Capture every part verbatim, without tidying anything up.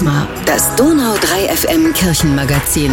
Prisma, das Donau drei F M Kirchenmagazin.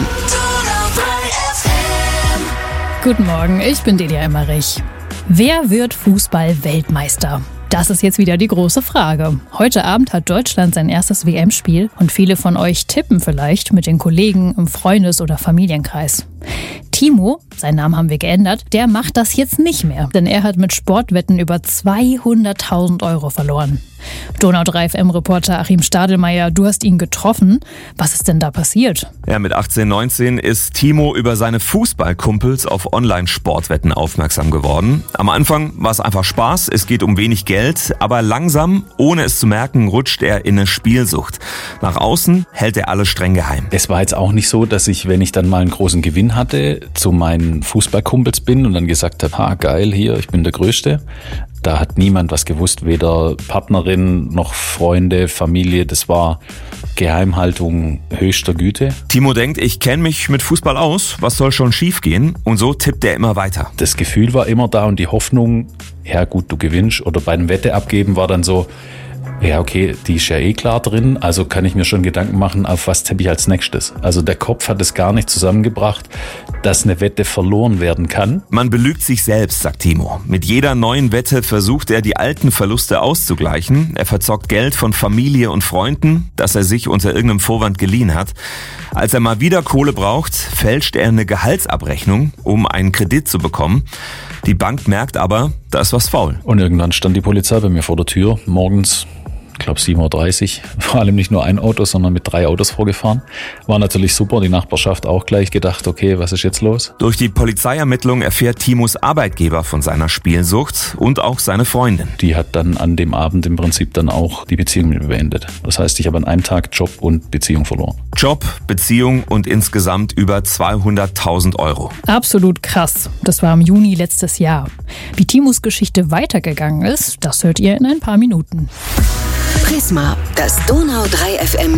Guten Morgen, ich bin Delia Emmerich. Wer wird Fußball-Weltmeister? Das ist jetzt wieder die große Frage. Heute Abend hat Deutschland sein erstes W M-Spiel und viele von euch tippen vielleicht mit den Kollegen im Freundes- oder Familienkreis. Timo, seinen Namen haben wir geändert, der macht das jetzt nicht mehr, denn er hat mit Sportwetten über zweihunderttausend Euro verloren. Donau drei F M-Reporter Achim Stadelmeier, du hast ihn getroffen. Was ist denn da passiert? Ja, mit achtzehn, neunzehn ist Timo über seine Fußballkumpels auf Online-Sportwetten aufmerksam geworden. Am Anfang war es einfach Spaß, es geht um wenig Geld, aber langsam, ohne es zu merken, rutscht er in eine Spielsucht. Nach außen hält er alles streng geheim. Es war jetzt auch nicht so, dass ich, wenn ich dann mal einen großen Gewinn hatte, zu meinen Fußballkumpels bin und dann gesagt habe, ha, geil, hier, ich bin der Größte. Da hat niemand was gewusst, weder Partnerin noch Freunde, Familie. Das war Geheimhaltung höchster Güte. Timo denkt, ich kenne mich mit Fußball aus, was soll schon schief gehen? Und so tippt er immer weiter. Das Gefühl war immer da und die Hoffnung, ja gut, du gewinnst. Oder bei einem Wette abgeben war dann so, ja okay, die ist ja eh klar drin, also kann ich mir schon Gedanken machen, auf was tippe ich als nächstes. Also der Kopf hat es gar nicht zusammengebracht, dass eine Wette verloren werden kann. Man belügt sich selbst, sagt Timo. Mit jeder neuen Wette versucht er, die alten Verluste auszugleichen. Er verzockt Geld von Familie und Freunden, das er sich unter irgendeinem Vorwand geliehen hat. Als er mal wieder Kohle braucht, fälscht er eine Gehaltsabrechnung, um einen Kredit zu bekommen. Die Bank merkt aber, da ist was faul. Und irgendwann stand die Polizei bei mir vor der Tür, morgens, ich glaube sieben Uhr dreißig, vor allem nicht nur ein Auto, sondern mit drei Autos vorgefahren. War natürlich super, die Nachbarschaft auch gleich gedacht, okay, was ist jetzt los? Durch die Polizeiermittlung erfährt Timos Arbeitgeber von seiner Spielsucht und auch seine Freundin. Die hat dann an dem Abend im Prinzip dann auch die Beziehung mit mir beendet. Das heißt, ich habe an einem Tag Job und Beziehung verloren. Job, Beziehung und insgesamt über zweihunderttausend Euro. Absolut krass. Das war im Juni letztes Jahr. Wie Timos Geschichte weitergegangen ist, das hört ihr in ein paar Minuten. Prisma, das Donau drei F M